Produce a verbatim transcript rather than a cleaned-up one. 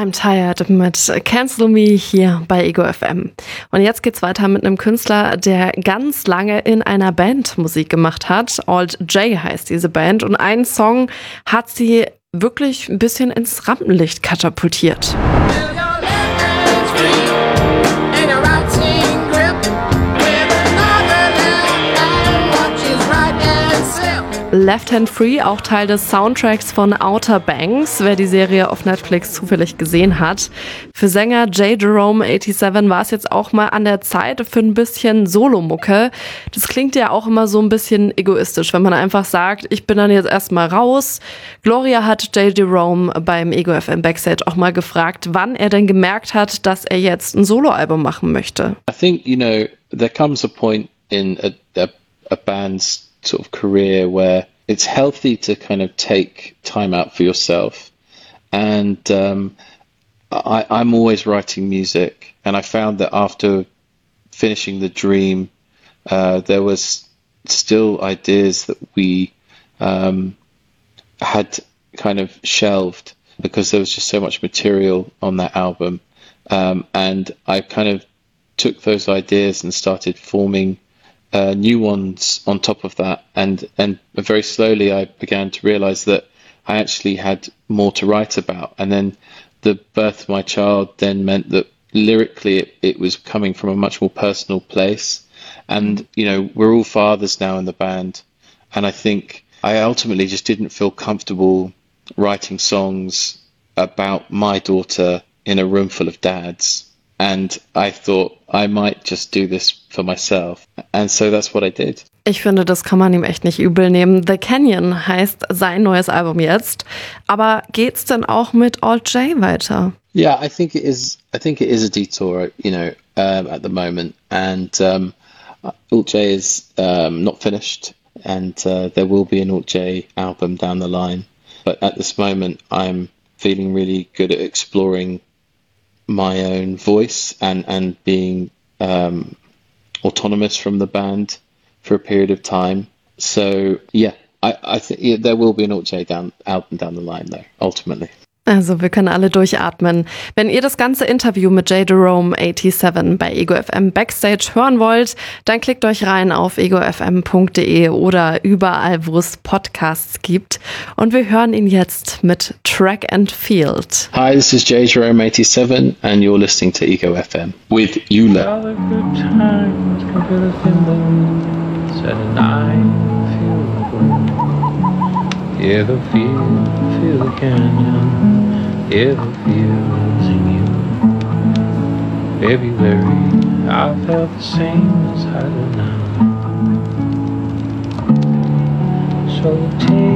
I'm Tired mit Cancel Me hier bei Ego F M. Und jetzt geht's weiter mit einem Künstler, der ganz lange in einer Band Musik gemacht hat. Alt J heißt diese Band und ein Song hat sie wirklich ein bisschen ins Rampenlicht katapultiert. Left Hand Free, auch Teil des Soundtracks von Outer Banks, wer die Serie auf Netflix zufällig gesehen hat. Für Sänger J. Jerome siebenundachtzig war es jetzt auch mal an der Zeit für ein bisschen Solomucke. Das klingt ja auch immer so ein bisschen egoistisch, wenn man einfach sagt, ich bin dann jetzt erstmal raus. Gloria hat J. Jerome beim Ego F M Backstage auch mal gefragt, wann er denn gemerkt hat, dass er jetzt ein Soloalbum machen möchte. I think, you know, there comes a point in a, a, a band's sort of career where it's healthy to kind of take time out for yourself. And um, I, I'm always writing music, and I found that after finishing The Dream, uh, there was still ideas that we um, had kind of shelved because there was just so much material on that album. Um, and I kind of took those ideas and started forming Uh, new ones on top of that, and and very slowly I began to realize that I actually had more to write about. And then the birth of my child then meant that lyrically it, it was coming from a much more personal place. And you know, we're all fathers now in the band, and I think I ultimately just didn't feel comfortable writing songs about my daughter in a room full of dads. And I thought I might just do this for myself. And so that's what I did. Ich finde, das kann man ihm echt nicht übel nehmen. The Canyon heißt sein neues Album jetzt. Aber geht's denn auch mit Alt J weiter? Yeah, I think it is. I think it is a detour, you know, um, at the moment. And um, Alt J is um, not finished, and uh, there will be an Alt J album down the line. But at this moment, I'm feeling really good at exploring my own voice and and being um autonomous from the band for a period of time. So yeah, I I think yeah, there will be an Alt J down album down the line though, ultimately. Also wir können alle durchatmen. Wenn ihr das ganze Interview mit J. Jerome siebenundachtzig bei Ego F M Backstage hören wollt, dann klickt euch rein auf ego f m punkt d e oder überall, wo es Podcasts gibt. Und wir hören ihn jetzt mit Track and Field. Hi, this is J. Jerome eighty-seven and you're listening to Ego F M with Eula. All the good times can feel the feeling, said and I feel good. Hear the feel, feel the canyon, hear the fields in you. February, I felt the same as I do now. So take